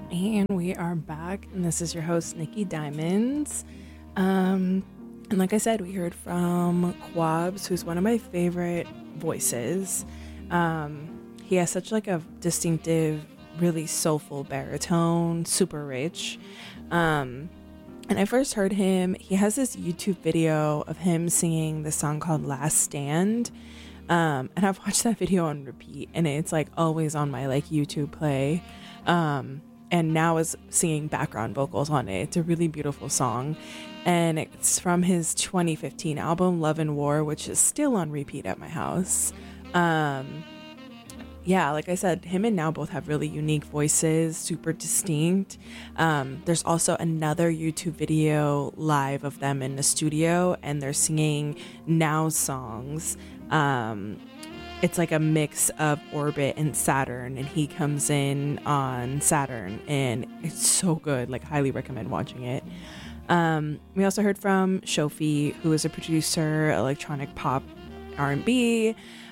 And we are back, and this is your host, Nikki Diamonds. And like I said, we heard from Quabs, who's one of my favorite voices. He has such like a distinctive, really soulful baritone, super rich. And I first heard him, he has this YouTube video of him singing this song called Last Stand. And I've watched that video on repeat, and it's like always on my like YouTube play. And now is singing background vocals on it. It's a really beautiful song, and it's from his 2015 album Love and War, which is still on repeat at my house. Yeah, like I said, him and Now both have really unique voices, super distinct. There's also another YouTube video live of them in the studio, and they're singing Now's songs. It's like a mix of Orbit and Saturn, and he comes in on Saturn, and it's so good. Like, highly recommend watching it. We also heard from Shofi, who is a producer, electronic pop, R&B,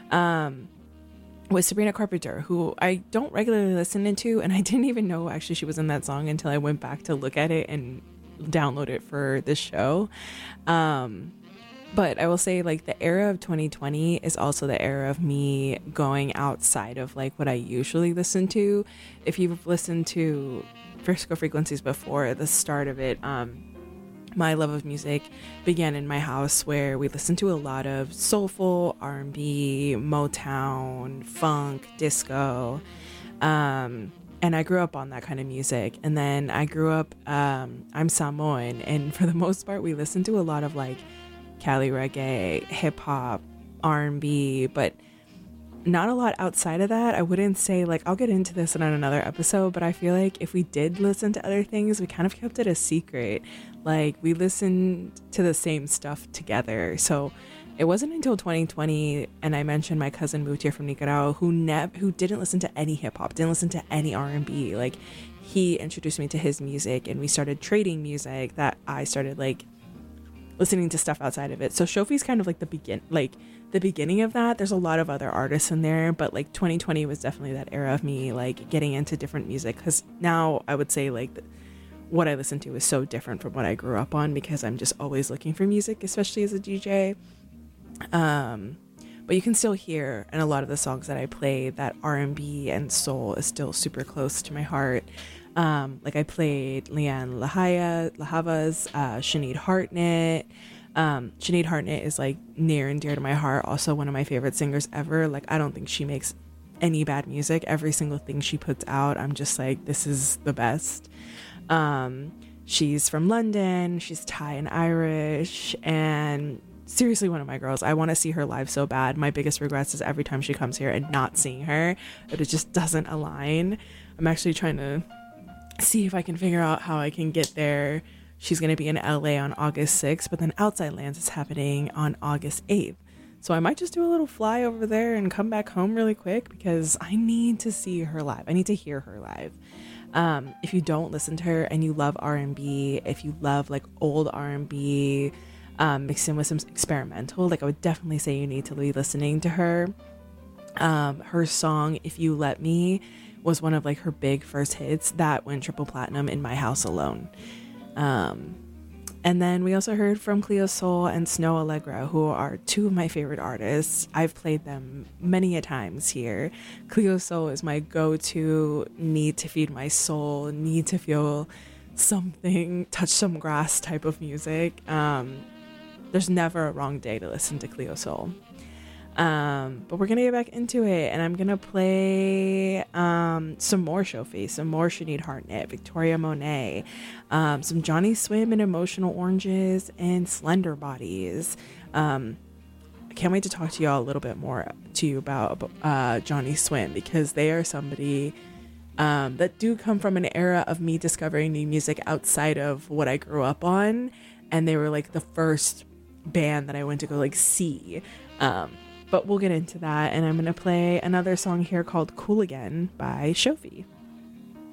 with Sabrina Carpenter, who I don't regularly listen into, and I didn't even know actually she was in that song until I went back to look at it and download it for this show. But I will say, like, the era of 2020 is also the era of me going outside of like what I usually listen to. If you've listened to Frisco Frequencies before, at the start of it, my love of music began in my house, where we listened to a lot of soulful R&B, Motown, funk, disco, and I grew up on that kind of music. And then I grew up, I'm Samoan, and for the most part we listened to a lot of like Cali reggae, hip hop, R&B, but not a lot outside of that. I wouldn't say, like, I'll get into this in another episode, but I feel like if we did listen to other things, we kind of kept it a secret. Like, we listened to the same stuff together. So it wasn't until 2020, and I mentioned my cousin moved here from Nicaragua, who didn't listen to any hip hop, didn't listen to any R&B. Like, he introduced me to his music, and we started trading music, that I started like listening to stuff outside of it. So Shofi's kind of like the beginning of that. There's a lot of other artists in there, but like 2020 was definitely that era of me like getting into different music, because now I would say like what I listen to is so different from what I grew up on, because I'm just always looking for music, especially as a DJ. But you can still hear in a lot of the songs that I play that R&B and soul is still super close to my heart. Like I played Leanne LaHava's Sinead Hartnett. Sinead Hartnett is like near and dear to my heart. Also one of my favorite singers ever. Like, I don't think she makes any bad music. Every single thing she puts out, I'm just like, this is the best. She's from London. She's Thai and Irish, and seriously one of my girls. I want to see her live so bad. My biggest regrets is every time she comes here and not seeing her, but it just doesn't align. I'm actually trying to see if I can figure out how I can get there. She's going to be in LA on August 6th, but then Outside Lands is happening on August 8th. So I might just do a little fly over there and come back home really quick, because I need to see her live. I need to hear her live. If you don't listen to her and you love R&B, if you love like old R&B, mixed in with some experimental, like I would definitely say you need to be listening to her. Her song If You Let Me was one of like her big first hits that went triple platinum in my house alone. And then we also heard from Cleo Sol and Snow Allegra, who are two of my favorite artists. I've played them many a times here. Cleo Sol is my go-to, need to feed my soul, need to feel something, touch some grass type of music. There's never a wrong day to listen to Cleo Sol. But we're gonna get back into it, and I'm gonna play some more Shofi, some more Sinead Hartnett, Victoria Monet, some Johnny Swim and Emotional Oranges, and Slender Bodies. I can't wait to talk to y'all a little bit more about Johnny Swim, because they are somebody that do come from an era of me discovering new music outside of what I grew up on, and they were like the first band that I went to go like see. But we'll get into that, and I'm going to play another song here called Cool Again by Shofi.